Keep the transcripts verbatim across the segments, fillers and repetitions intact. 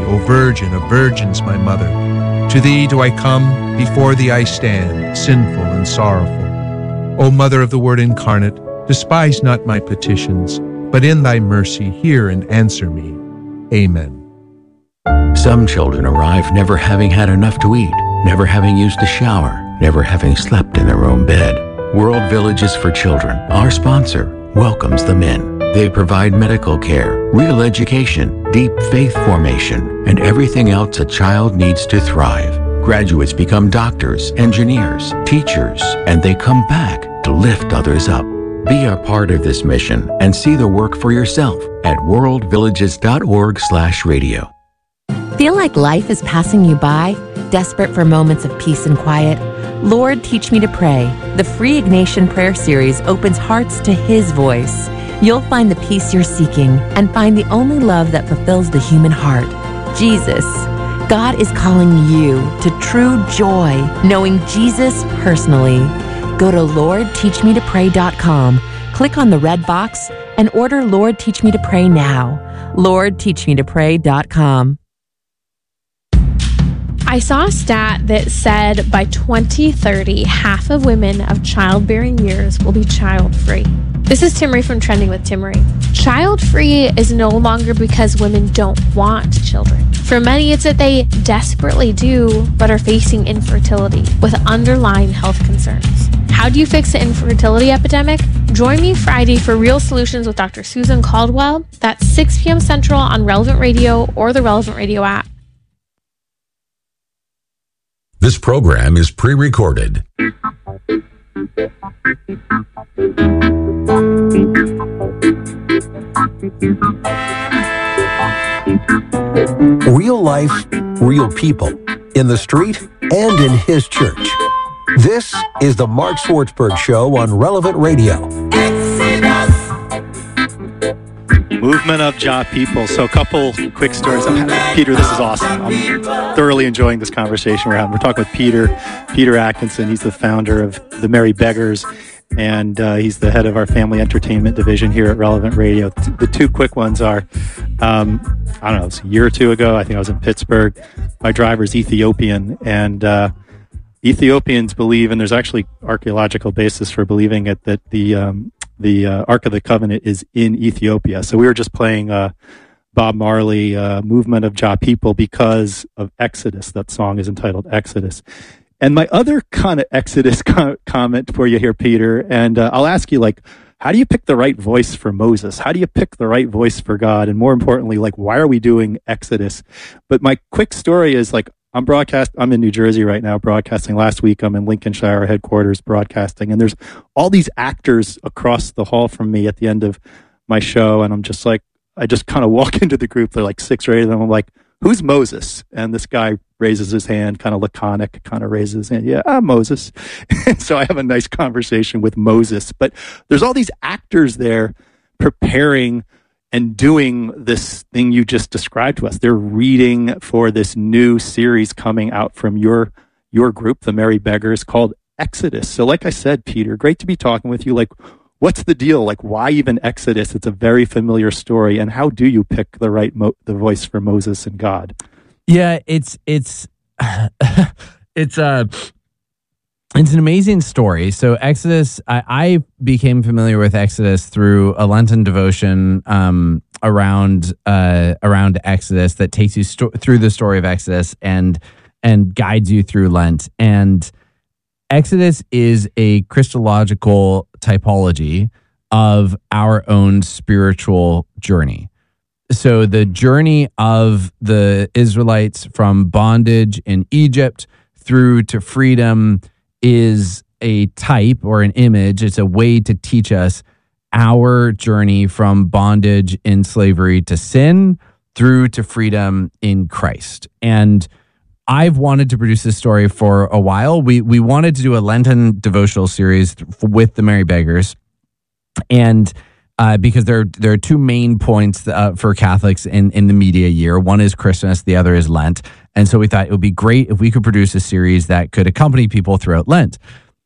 O Virgin of virgins, my mother. To thee do I come, before thee I stand, sinful and sorrowful. O Mother of the Word incarnate, despise not my petitions, but in thy mercy hear and answer me. Amen. Some children arrive never having had enough to eat, never having used a shower, never having slept in their own bed. World Villages for Children, our sponsor, welcomes them in. They provide medical care, real education, deep faith formation, and everything else a child needs to thrive. Graduates become doctors, engineers, teachers, and they come back to lift others up. Be a part of this mission and see the work for yourself at worldvillages.org slash radio. Feel like life is passing you by? Desperate for moments of peace and quiet? Lord, Teach Me to Pray. The free Ignatian Prayer Series opens hearts to His voice. You'll find the peace you're seeking and find the only love that fulfills the human heart, Jesus. God is calling you to true joy, knowing Jesus personally. Go to lord teach me to pray dot com, click on the red box, and order Lord Teach Me to Pray now. lord teach me to pray dot com. I saw a stat that said by twenty thirty, half of women of childbearing years will be child-free. This is Timmery from Trending with Timmery. Child-free is no longer because women don't want children. For many, it's that they desperately do, but are facing infertility with underlying health concerns. How do you fix the infertility epidemic? Join me Friday for Real Solutions with Doctor Susan Caldwell. That's six p.m. Central on Relevant Radio or the Relevant Radio app. This program is pre-recorded. Real life, real people, in the street and in His church. This is the Mark Swartzberg Show on Relevant Radio. Movement of Jah people. So a couple quick stories. I'm, Peter, this is awesome. I'm thoroughly enjoying this conversation we're having. We're talking with Peter, Peter Atkinson. He's the founder of the Merry Beggars, and uh, he's the head of our family entertainment division here at Relevant Radio. The two quick ones are, um, I don't know, it was a year or two ago, I think I was in Pittsburgh. My driver's Ethiopian, and uh, Ethiopians believe, and there's actually archaeological basis for believing it, that the um, the uh, Ark of the Covenant is in Ethiopia. So we were just playing uh, Bob Marley, uh, Movement of Jah People, because of Exodus. That song is entitled Exodus. And my other kind of Exodus co- comment for you here, Peter, and uh, I'll ask you, like, how do you pick the right voice for Moses? How do you pick the right voice for God? And more importantly, like, why are we doing Exodus? But my quick story is, like, I'm broadcast. I'm in New Jersey right now, broadcasting. Last week, I'm in Lincolnshire headquarters broadcasting, and there's all these actors across the hall from me at the end of my show, and I'm just like, I just kind of walk into the group. They're like six or eight of them. I'm like, "Who's Moses?" And this guy raises his hand, kind of laconic, kind of raises his hand. Yeah, I'm Moses. And so I have a nice conversation with Moses. But there's all these actors there preparing and doing this thing you just described to us. They're reading for this new series coming out from your your group, the Merry Beggars, called Exodus. So like I said, Peter, great to be talking with you. Like, what's the deal? Like, why even Exodus? It's a very familiar story. And how do you pick the right mo- the voice for Moses and God? Yeah, it's it's it's uh It's an amazing story. So Exodus, I, I became familiar with Exodus through a Lenten devotion um, around uh, around Exodus that takes you sto- through the story of Exodus and and guides you through Lent. And Exodus is a Christological typology of our own spiritual journey. So the journey of the Israelites from bondage in Egypt through to freedom is a type or an image. It's a way to teach us our journey from bondage in slavery to sin through to freedom in Christ. And I've wanted to produce this story for a while. We we wanted to do a Lenten devotional series with the Merry Beggars, and uh, because there there are two main points uh, for Catholics in in the media year. One is Christmas, the other is Lent. And so we thought it would be great if we could produce a series that could accompany people throughout Lent.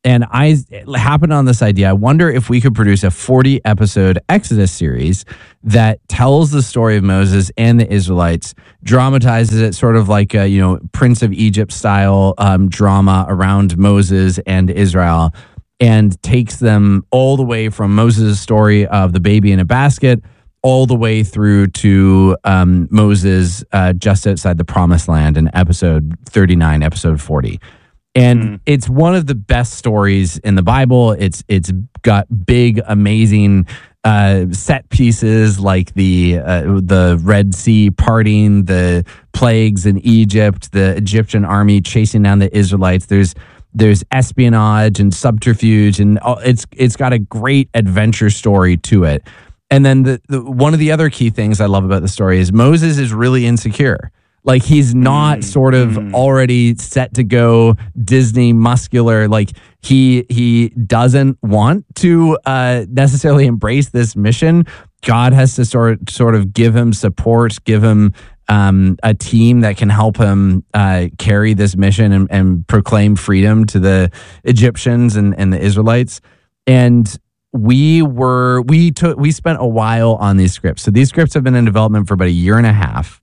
and I happened on this idea. I wonder if we could produce a forty episode Exodus series that tells the story of Moses and the Israelites, dramatizes it sort of like a, you know, Prince of Egypt style um, drama around Moses and Israel, and takes them all the way from Moses' story of the baby in a basket all the way through to um, Moses uh, just outside the Promised Land in episode thirty-nine, episode forty. And mm. it's one of the best stories in the Bible. It's it's got big, amazing uh, set pieces like the uh, the Red Sea parting, the plagues in Egypt, the Egyptian army chasing down the Israelites. There's there's espionage and subterfuge, and it's it's got a great adventure story to it. And then the, the one of the other key things I love about the story is Moses is really insecure. Like, he's not mm, sort of mm. already set to go Disney muscular. Like, he he doesn't want to uh, necessarily embrace this mission. God has to sort sort of give him support, give him um, a team that can help him uh, carry this mission and, and proclaim freedom to the Egyptians and, and the Israelites. And we were we took we spent a while on these scripts. So these scripts have been in development for about a year and a half.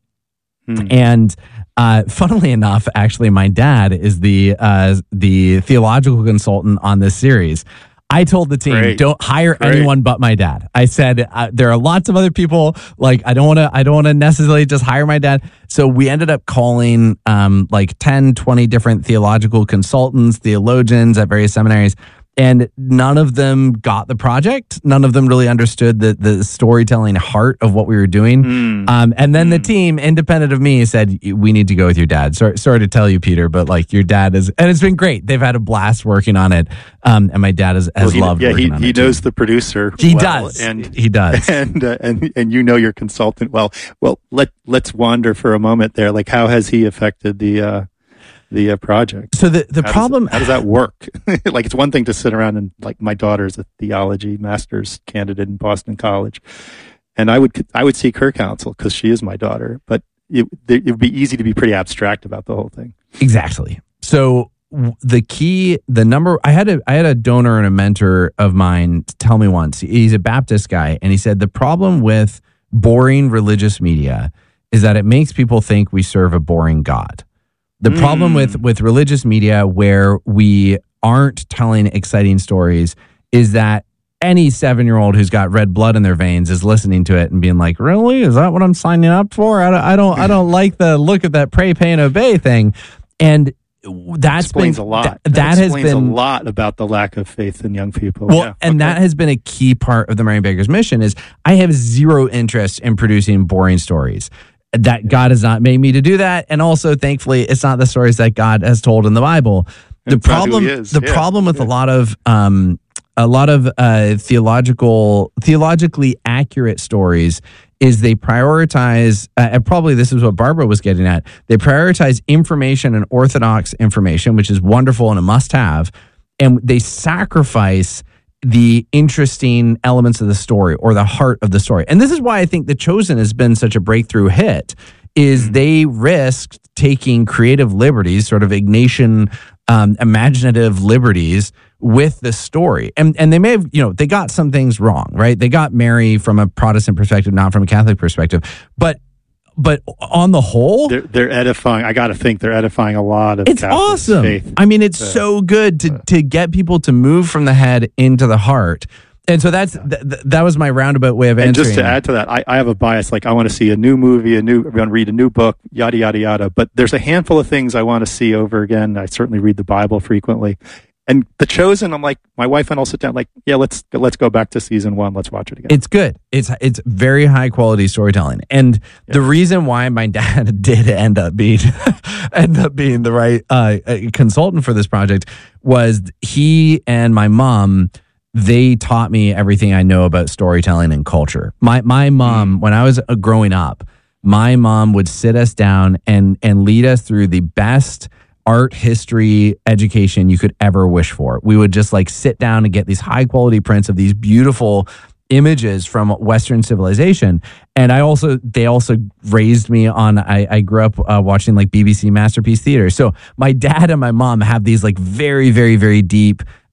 And uh, funnily enough, actually, my dad is the uh, the theological consultant on this series. I told the team, Great. don't hire Great. anyone but my dad. I said uh, there are lots of other people. Like, I don't want to. I don't want to necessarily just hire my dad. So we ended up calling um, like ten, twenty different theological consultants, theologians at various seminaries. And none of them got the project. None of them really understood the the storytelling heart of what we were doing. Mm. Um, and then mm. the team, independent of me, said, we need to go with your dad. Sorry, sorry to tell you, Peter, but like, your dad is, and it's been great. They've had a blast working on it. Um, and my dad has, has well, he, loved yeah, working he, on he it. He knows too. the producer. He well, does. And he does. And, uh, and, and you know your consultant well. Well, let, let's wander for a moment there. Like, how has he affected the, uh, the uh, project? So the, the how problem, does, how does that work? Like, it's one thing to sit around and, like, my daughter's a theology master's candidate in Boston College, and I would I would seek her counsel because she is my daughter. But it, it would be easy to be pretty abstract about the whole thing. Exactly. So the key, the number, I had a I had a donor and a mentor of mine tell me once. He's a Baptist guy, and he said the problem with boring religious media is that it makes people think we serve a boring God. The mm. problem with, with religious media where we aren't telling exciting stories is that any seven-year-old who's got red blood in their veins is listening to it and being like, really? Is that what I'm signing up for? I don't, I don't, I don't like the look at that pray, pay, and obey thing. And that's explains been, a lot. That, that, that explains has been a lot about the lack of faith in young people. Well, yeah. and okay. that has been a key part of the Marion Baker's mission is I have zero interest in producing boring stories. That God has not made me to do that, and also, thankfully, it's not the stories that God has told in the Bible. The it's problem, the yeah. problem with yeah. a lot of, um, a lot of uh, theological, theologically accurate stories is they prioritize. Uh, and probably this is what Barbara was getting at. They prioritize information and orthodox information, which is wonderful and a must-have, and they sacrifice the interesting elements of the story or the heart of the story. And this is why I think The Chosen has been such a breakthrough hit, is mm-hmm. they risked taking creative liberties, sort of Ignatian, um, imaginative liberties with the story. And and they may have, you know, they got some things wrong, right? They got Mary from a Protestant perspective, not from a Catholic perspective. But But on the whole, they're, they're edifying. I got to think they're edifying a lot of. It's Catholic awesome. Faith. I mean, it's uh, so good to to get people to move from the head into the heart. And so that's th- th- that was my roundabout way of answering. And just to add to that, I, I have a bias. Like, I want to see a new movie, a new, I want to read a new book, yada yada yada. But there's a handful of things I want to see over again. I certainly read the Bible frequently. And The Chosen, I'm like, my wife and I'll sit down, like, yeah, let's let's go back to season one. Let's watch it again. It's good. It's it's very high quality storytelling. And yeah. the reason why my dad did end up being end up being the right uh, consultant for this project was he and my mom, they taught me everything I know about storytelling and culture. My my mom, mm. when I was growing up, my mom would sit us down and and lead us through the best art history education you could ever wish for. We would just like sit down and get these high quality prints of these beautiful images from Western civilization. And I also, they also raised me on, I, I grew up uh, watching like B B C Masterpiece Theater. So my dad and my mom have these like very, very, very deep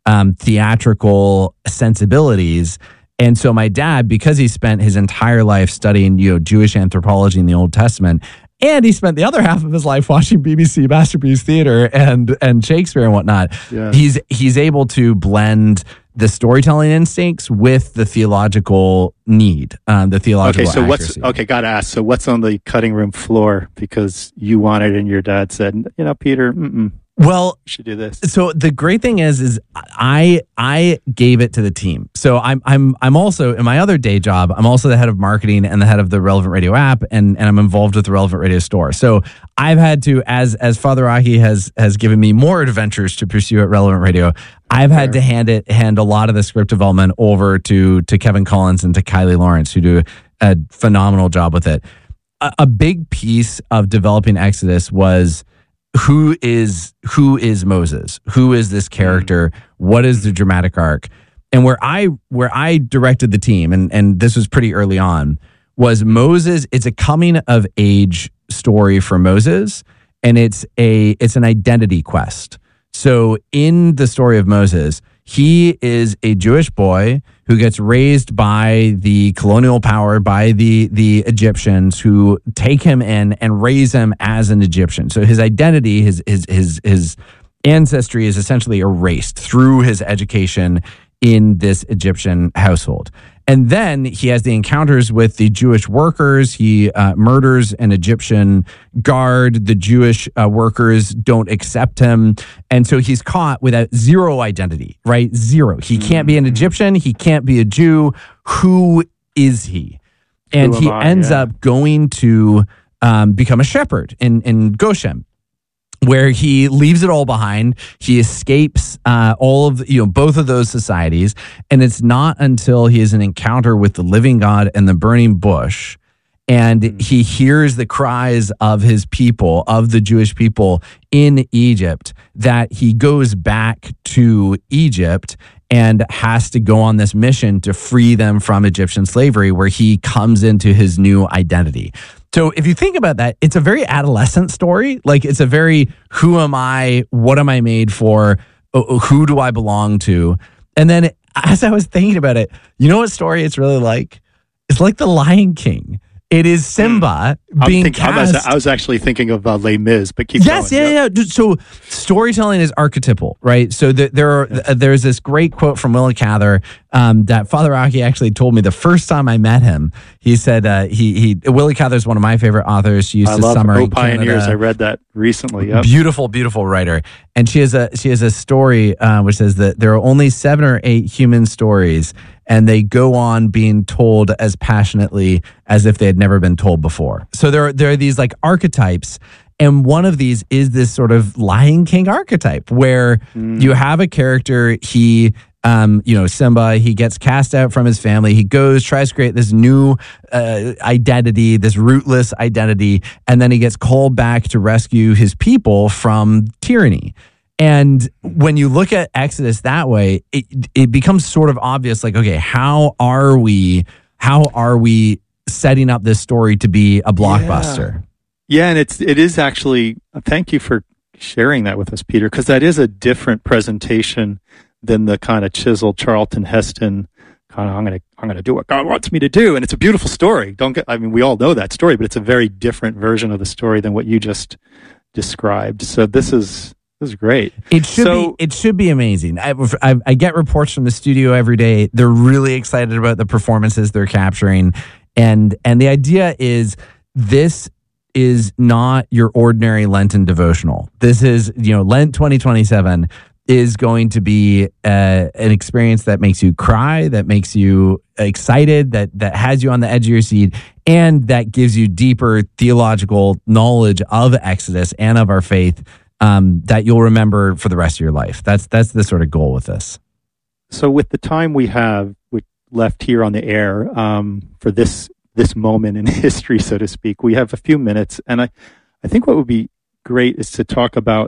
um, theatrical sensibilities. And so my dad, because he spent his entire life studying, you know, Jewish anthropology in the Old Testament, and he spent the other half of his life watching B B C Masterpiece Theater and and Shakespeare and whatnot. Yeah. He's he's able to blend the storytelling instincts with the theological need, um, the theological Okay, so accuracy. what's okay? Got to ask. So what's on the cutting room floor because you wanted and your dad said, you know, Peter, mm-mm, Well, you should do this. so the great thing is, is I I gave it to the team. So I'm I'm I'm also in my other day job. I'm also the head of marketing and the head of the Relevant Radio app, and and I'm involved with the Relevant Radio store. So I've had to, as as Father Aki has has given me more adventures to pursue at Relevant Radio, I've had to hand it hand a lot of the script development over to to Kevin Collins and to Kylie Lawrence, who do a phenomenal job with it. A, a big piece of developing Exodus was, who is who is Moses? Who is this character? What is the dramatic arc? And where I where I directed the team, and and this was pretty early on, was Moses. It's a coming of age story for Moses, and it's a it's an identity quest. So in the story of Moses, he is a Jewish boy who gets raised by the colonial power, by the the Egyptians, who take him in and raise him as an Egyptian. So his identity, his his his his ancestry is essentially erased through his education in this Egyptian household. And then he has the encounters with the Jewish workers. He uh, murders an Egyptian guard. The Jewish uh, workers don't accept him. And so he's caught without zero identity, right? Zero. He can't be an Egyptian. He can't be a Jew. Who is he? And Who am he I? ends Yeah. up going to um, become a shepherd in, in Goshen, where he leaves it all behind. He escapes uh, all of, you know, both of those societies. And it's not until he has an encounter with the living God and the burning bush, and he hears the cries of his people, of the Jewish people in Egypt, that he goes back to Egypt and has to go on this mission to free them from Egyptian slavery, where he comes into his new identity. So if you think about that, it's a very adolescent story. Like, it's a very, who am I? What am I made for? Who do I belong to? And then as I was thinking about it, you know what story it's really like? It's like The Lion King. It is Simba I'm being think- I, cast. was, I was actually thinking of uh, Les Mis, but keep Yes, going. yeah, yeah. So storytelling is archetypal, right? So the, there are uh, there's this great quote from Willa Cather um, that Father Aki actually told me the first time I met him. He said uh, he he Willa Cather is one of my favorite authors. She used I to love summer Oh in Pioneers. Canada. I read that recently. Yep. Beautiful, beautiful writer, and she has a she has a story uh, which says that there are only seven or eight human stories, and they go on being told as passionately as if they had never been told before. So there are, there are these like archetypes, and one of these is this sort of Lion King archetype, where Mm. you have a character, he, um, you know, Simba, he gets cast out from his family, he goes, tries to create this new uh, identity, this rootless identity, and then he gets called back to rescue his people from tyranny. And when you look at Exodus that way, it it becomes sort of obvious, like, okay, how are we, how are we setting up this story to be a blockbuster? Yeah, and it's it is actually. Thank you for sharing that with us, Peter, because that is a different presentation than the kind of chiseled Charlton Heston kind of. I'm gonna I'm gonna do what God wants me to do, and it's a beautiful story. Don't get. I mean, we all know that story, but it's a very different version of the story than what you just described. So this is. This is great. It should So- be. It should be amazing. I, I, I get reports from the studio every day. They're really excited about the performances they're capturing, and and the idea is this is not your ordinary Lenten devotional. This is, you know, Lent twenty twenty-seven is going to be uh, an experience that makes you cry, that makes you excited, that that has you on the edge of your seat, and that gives you deeper theological knowledge of Exodus and of our faith. Um, that you'll remember for the rest of your life. That's that's the sort of goal with this. So with the time we have we left here on the air um, for this this moment in history, so to speak, we have a few minutes, and I, I think what would be great is to talk about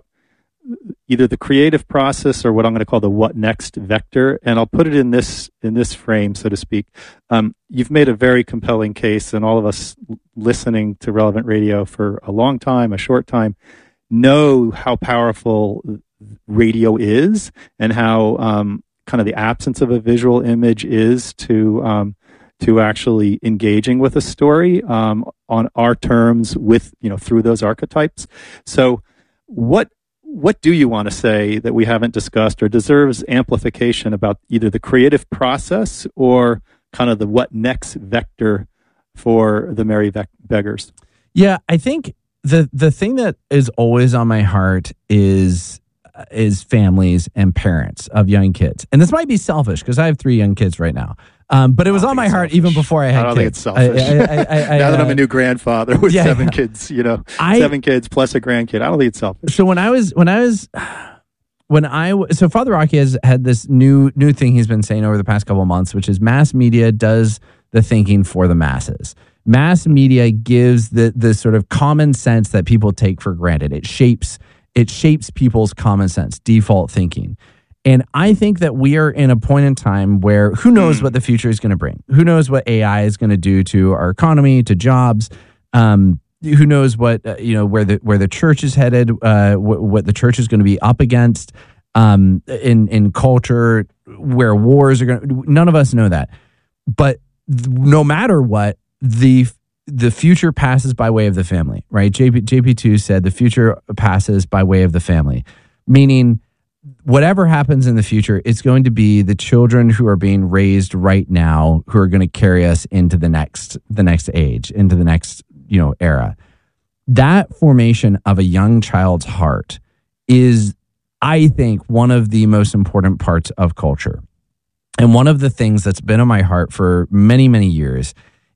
either the creative process or what I'm going to call the what next vector, and I'll put it in this in this frame, so to speak. Um, you've made a very compelling case, and all of us listening to Relevant Radio for a long time, a short time, know how powerful radio is, and how um, kind of the absence of a visual image is to um, to actually engaging with a story um, on our terms with, you know, through those archetypes. So what what do you want to say that we haven't discussed or deserves amplification about either the creative process or kind of the what next vector for the Merry Ve- Beggars? Yeah, I think the the thing that is always on my heart is is families and parents of young kids. And this might be selfish because I have three young kids right now. Um, but it was on my heart selfish. even before I had I don't kids. think it's selfish. I, I, I, I, now that I'm uh, a new grandfather with yeah, seven yeah. kids, you know, I, seven kids plus a grandkid, I don't think it's selfish. So when I was when I was when I w- so Father Rocky has had this new new thing he's been saying over the past couple of months, which is mass media does the thinking for the masses. Mass media gives the the sort of common sense that people take for granted. It shapes it shapes people's common sense, default thinking. And I think that we are in a point in time where who knows what the future is going to bring? Who knows what A I is going to do to our economy, to jobs? Um, who knows what uh, you know where the where the church is headed? Uh, what, what the church is going to be up against um, in in culture, where wars are going to. None of us know that, but th- no matter what, the the future passes by way of the family, right? J P J P two said the future passes by way of the family, meaning whatever happens in the future, it's going to be the children who are being raised right now who are going to carry us into the next the next age, into the next, you know, era. That formation of a young child's heart is, I think, one of the most important parts of culture. And one of the things that's been on my heart for many, many years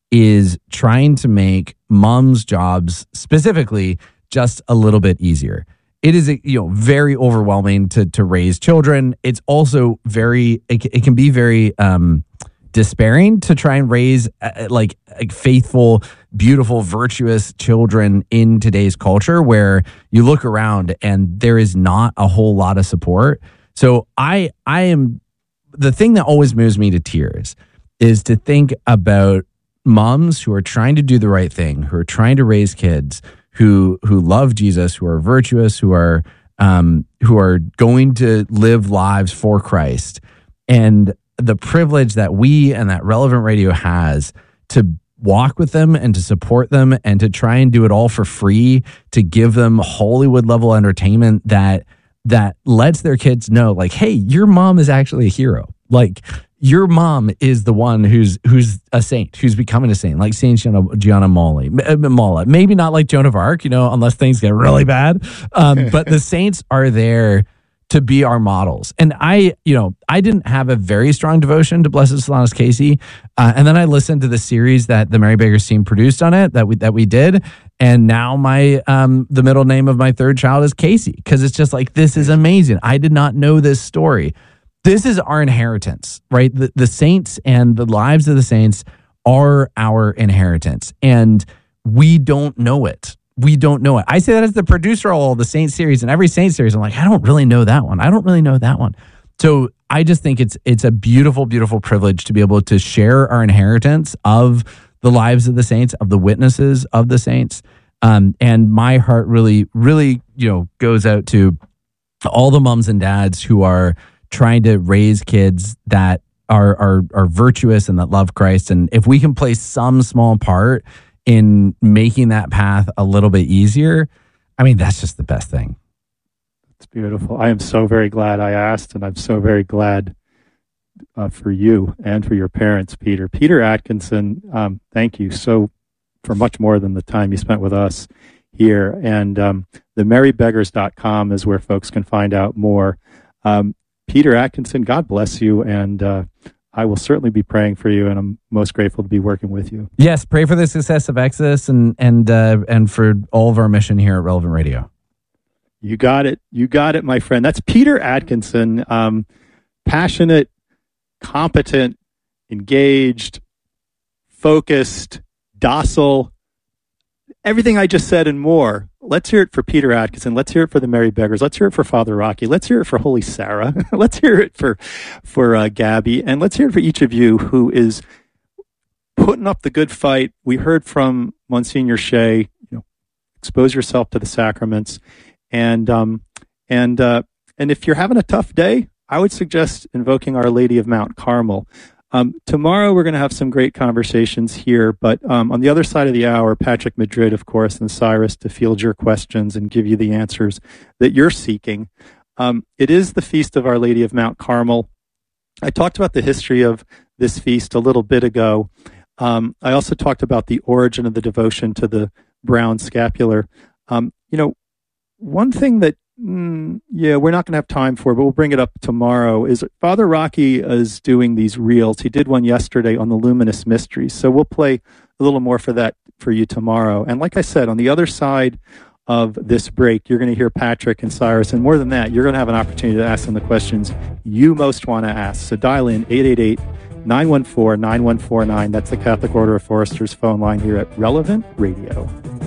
is trying to make moms' jobs specifically just a little bit easier. It is, you know, very overwhelming to to raise children. It's also very, it, it can be very um, despairing to try and raise uh, like, like faithful, beautiful, virtuous children in today's culture where you look around and there is not a whole lot of support. So I I am, the thing that always moves me to tears is to think about moms who are trying to do the right thing, who are trying to raise kids, who who love Jesus, who are virtuous, who are um, who are going to live lives for Christ, and the privilege that we and that Relevant Radio has to walk with them and to support them and to try and do it all for free, to give them Hollywood level entertainment that that lets their kids know, like, hey, your mom is actually a hero. Like, your mom is the one who's who's a saint, who's becoming a saint, like Saint Gianna, Gianna Molla. Molla. Maybe not like Joan of Arc, you know, unless things get really bad. Um, but the saints are there to be our models. And I, you know, I didn't have a very strong devotion to Blessed Solanus Casey. Uh, and then I listened to the series that the Merry Beggars team produced on it that we that we did. And now my um, the middle name of my third child is Casey, because it's just like, this is amazing. I did not know this story. This is our inheritance, right? The, the saints and the lives of the saints are our inheritance, and we don't know it. We don't know it. I say that as the producer of all the Saint series, and every Saint series, I'm like, I don't really know that one. I don't really know that one. So I just think it's it's a beautiful, beautiful privilege to be able to share our inheritance of the lives of the saints, of the witnesses of the saints. Um, and my heart really, really, you know, goes out to all the moms and dads who are trying to raise kids that are, are are virtuous and that love Christ. And if we can play some small part in making that path a little bit easier, I mean, that's just the best thing. It's beautiful. I am so very glad I asked, and I'm so very glad uh, for you and for your parents, Peter. Peter Atkinson, um, thank you so for much more than the time you spent with us here. And um, the merry beggars dot com is where folks can find out more. Um, Peter Atkinson, God bless you, and uh, I will certainly be praying for you, and I'm most grateful to be working with you. Yes, pray for the success of Exodus and and uh, and for all of our mission here at Relevant Radio. You got it. You got it, my friend. That's Peter Atkinson, um, passionate, competent, engaged, focused, docile, everything I just said and more. Let's hear it for Peter Atkinson. Let's hear it for the Merry Beggars. Let's hear it for Father Rocky. Let's hear it for Holy Sarah. Let's hear it for for uh, Gabby. And let's hear it for each of you who is putting up the good fight. We heard from Monsignor Shea, you know, expose yourself to the sacraments. And um, and uh, and if you're having a tough day, I would suggest invoking Our Lady of Mount Carmel. Um, tomorrow, we're going to have some great conversations here, but um, on the other side of the hour, Patrick Madrid, of course, and Cyrus to field your questions and give you the answers that you're seeking. Um, it is the Feast of Our Lady of Mount Carmel. I talked about the history of this feast a little bit ago. Um, I also talked about the origin of the devotion to the brown scapular. Um, you know, one thing that Mm, yeah, we're not going to have time for, but we'll bring it up tomorrow, is Father Rocky is doing these reels. He did one yesterday on the Luminous Mysteries. So we'll play a little more for that for you tomorrow. And like I said, on the other side of this break, you're going to hear Patrick and Cyrus. And more than that, you're going to have an opportunity to ask them the questions you most want to ask. So dial in eight eight eight, nine one four, nine one four nine. That's the Catholic Order of Foresters phone line here at Relevant Radio.